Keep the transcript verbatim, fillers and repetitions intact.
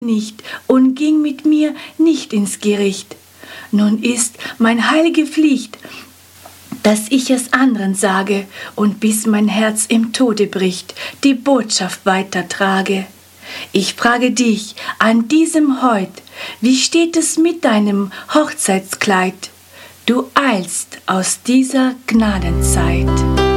nicht und ging mit mir nicht ins Gericht. Nun ist mein heilige Pflicht, dass ich es anderen sage und bis mein Herz im Tode bricht, die Botschaft weitertrage. Ich frage dich an diesem Heut, wie steht es mit deinem Hochzeitskleid? Du eilst aus dieser Gnadenzeit.